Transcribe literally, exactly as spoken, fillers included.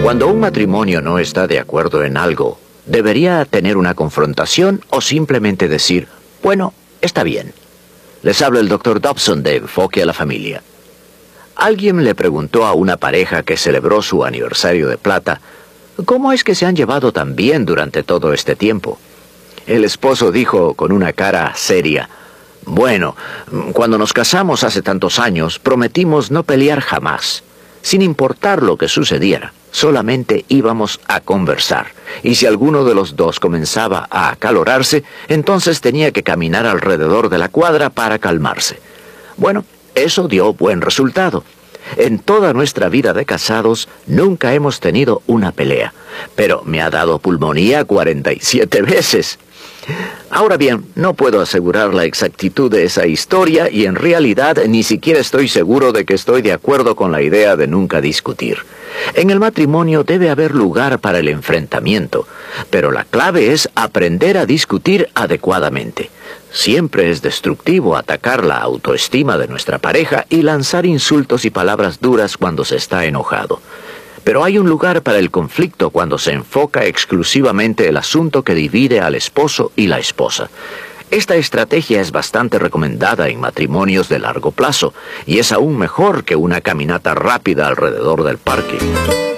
Cuando un matrimonio no está de acuerdo en algo, ¿debería tener una confrontación o simplemente decir, bueno, está bien? Les habla el doctor Dobson de Enfoque a la Familia. Alguien le preguntó a una pareja que celebró su aniversario de plata, ¿cómo es que se han llevado tan bien durante todo este tiempo? El esposo dijo con una cara seria, bueno, cuando nos casamos hace tantos años, prometimos no pelear jamás. Sin importar lo que sucediera, solamente íbamos a conversar. Y si alguno de los dos comenzaba a acalorarse, entonces tenía que caminar alrededor de la cuadra para calmarse. Bueno, eso dio buen resultado. En toda nuestra vida de casados, nunca hemos tenido una pelea. Pero me ha dado pulmonía cuarenta y siete veces. Ahora bien, no puedo asegurar la exactitud de esa historia y en realidad ni siquiera estoy seguro de que estoy de acuerdo con la idea de nunca discutir. En el matrimonio debe haber lugar para el enfrentamiento, pero la clave es aprender a discutir adecuadamente. Siempre es destructivo atacar la autoestima de nuestra pareja y lanzar insultos y palabras duras cuando se está enojado. Pero hay un lugar para el conflicto cuando se enfoca exclusivamente el asunto que divide al esposo y la esposa. Esta estrategia es bastante recomendada en matrimonios de largo plazo y es aún mejor que una caminata rápida alrededor del parque.